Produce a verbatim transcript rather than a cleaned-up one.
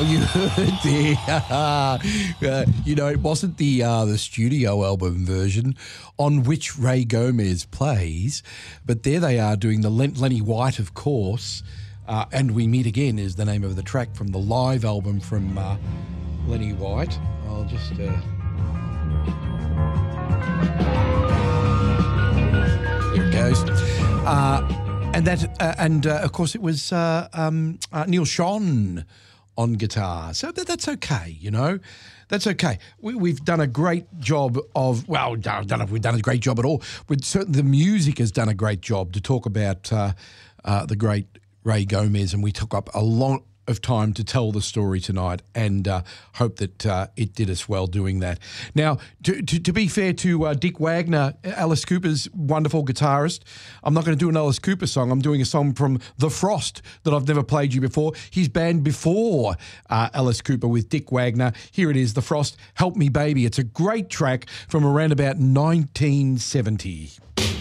Well, you heard there. uh, you know, it wasn't the uh, the studio album version on which Ray Gomez plays, but there they are doing the Len- Lenny White, of course, uh, and We Meet Again is the name of the track from the live album from uh, Lenny White. I'll just... Uh... There it goes. Uh, and that, uh, and uh, of course, it was uh, um, uh, Neil Schon on guitar. So that, that's okay, you know. That's okay. We, we've done a great job of, well, I don't know if we've done a great job at all. But certainly the music has done a great job to talk about uh, uh, the great Ray Gomez, and we took up a lot of time to tell the story tonight, and uh, hope that uh, it did us well doing that. Now, to, to, to be fair to uh, Dick Wagner, Alice Cooper's wonderful guitarist, I'm not going to do an Alice Cooper song. I'm doing a song from The Frost that I've never played you before. His band before uh, Alice Cooper with Dick Wagner. Here it is, The Frost, Help Me Baby. It's a great track from around about nineteen seventy.